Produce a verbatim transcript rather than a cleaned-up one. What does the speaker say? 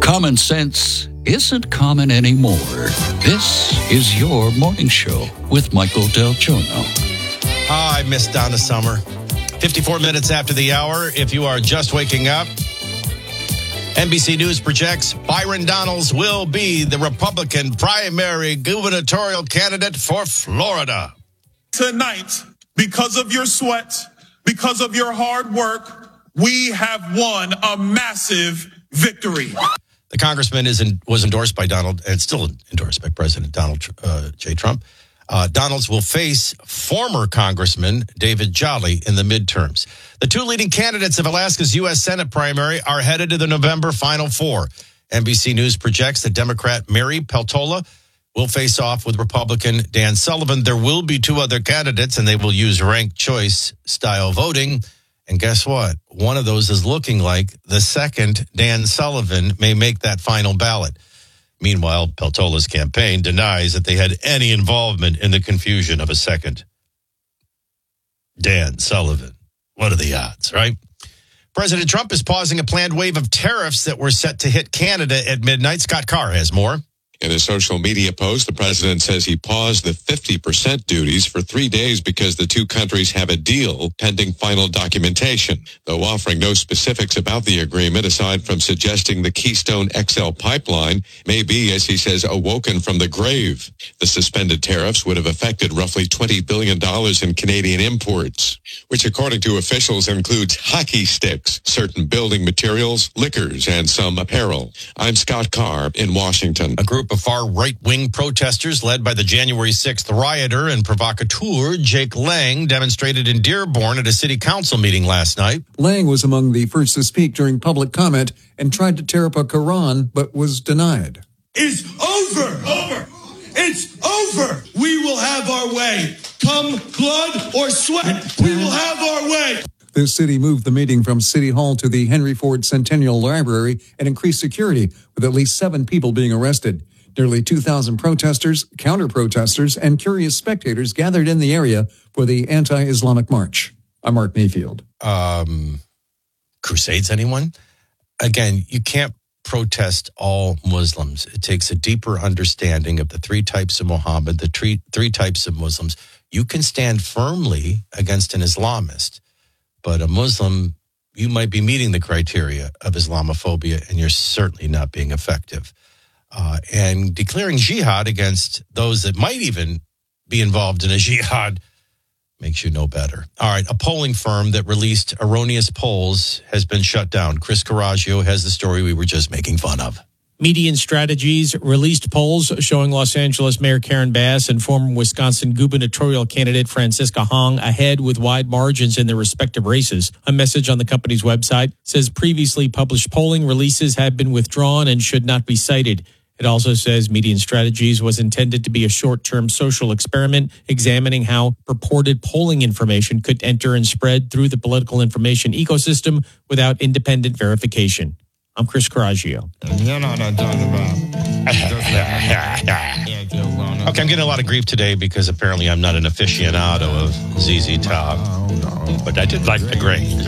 Common sense isn't common anymore. This is your morning show with Michael Del Giorno. Oh, I missed Donna Summer. fifty-four minutes after the hour, if you are just waking up, N B C News projects Byron Donalds will be the Republican primary gubernatorial candidate for Florida. Tonight, because of your sweat, because of your hard work, we have won a massive victory. The congressman is in, was endorsed by Donald, and still endorsed by President Donald uh, J. Trump. Uh, Donalds will face former Congressman David Jolly in the midterms. The two leading candidates of Alaska's U S Senate primary are headed to the November Final Four. N B C News projects that Democrat Mary Peltola will face off with Republican Dan Sullivan. There will be two other candidates, and they will use ranked choice style voting. And guess what? One of those is looking like the second Dan Sullivan may make that final ballot. Meanwhile, Peltola's campaign denies that they had any involvement in the confusion of a second Dan Sullivan. What are the odds, right? President Trump is pausing a planned wave of tariffs that were set to hit Canada at midnight. Scott Carr has more. In a social media post, the president says he paused the fifty percent duties for three days because the two countries have a deal pending final documentation, though offering no specifics about the agreement aside from suggesting the Keystone X L pipeline may be, as he says, awoken from the grave. The suspended tariffs would have affected roughly twenty billion dollars in Canadian imports, which according to officials includes hockey sticks, certain building materials, liquors, and some apparel. I'm Scott Carr in Washington. A group of far right-wing protesters led by the January sixth rioter and provocateur Jake Lang demonstrated in Dearborn at a city council meeting last night. Lang was among the first to speak during public comment and tried to tear up a Quran, but was denied. It's over! Over! It's over! We will have our way. Come blood or sweat, we will have our way. The city moved the meeting from City Hall to the Henry Ford Centennial Library and increased security, with at least seven people being arrested. Nearly two thousand protesters, counter-protesters, and curious spectators gathered in the area for the anti-Islamic march. I'm Mark Mayfield. Um, Crusades, anyone? Again, you can't protest all Muslims. It takes a deeper understanding of the three types of Muhammad, the three, three types of Muslims. You can stand firmly against an Islamist, but a Muslim, you might be meeting the criteria of Islamophobia, and you're certainly not being effective. Uh, and declaring jihad against those that might even be involved in a jihad makes you no better. All right, a polling firm that released erroneous polls has been shut down. Chris Coraggio has the story we were just making fun of. Median Strategies released polls showing Los Angeles Mayor Karen Bass and former Wisconsin gubernatorial candidate Francisca Hong ahead with wide margins in their respective races. A message on the company's website says previously published polling releases have been withdrawn and should not be cited. It also says Median Strategies was intended to be a short-term social experiment examining how purported polling information could enter and spread through the political information ecosystem without independent verification. I'm Chris Coraggio. You know what I'm talking about. Okay, I'm getting a lot of grief today because apparently I'm not an aficionado of Z Z Top, but I did like the Grange.